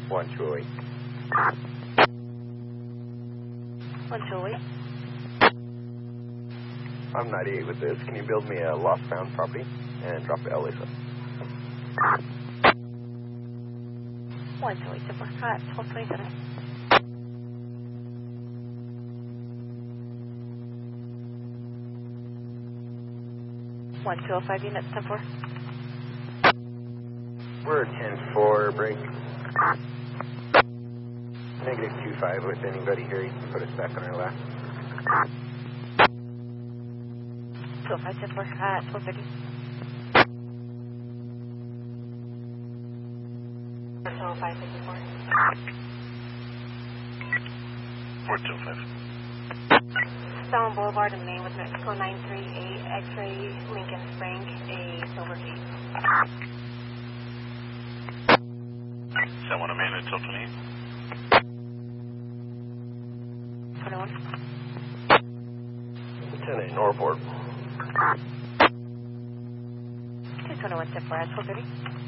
1208. 1208. I'm 98 with this. Can you build me a lost found property and drop the LA sub? 1208, Zipper. 1227. One 205 units, 10-4. We're 10-4, break. Negative 25 with anybody here. You can put us back on our left. 205, 10-4. 1230. 205, 54. 4205. Stalin Boulevard in Maine with Mexico 938, X-ray, Lincoln Spring, a silver Jeep. San Juan of Maine until 28. 21. 10-8 Norport. 221, 10-4, 1230.